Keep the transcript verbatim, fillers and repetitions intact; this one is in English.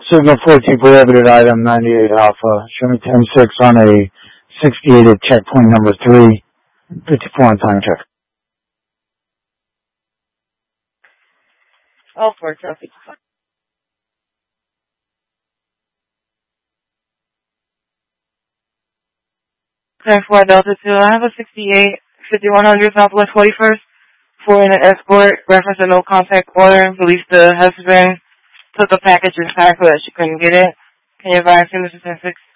Signal four two prohibited item ninety-eight Alpha. Show me ten six on a sixty-eight at checkpoint number three. fifty-four on time check. Oh, four traffic. ten four Delta two. I have a sixty-eight, fifty-one hundred Southwest forty-first. For an escort, reference a no contact order. Police the husband took a package inside so that she couldn't get it. Can you advise him this is ten six?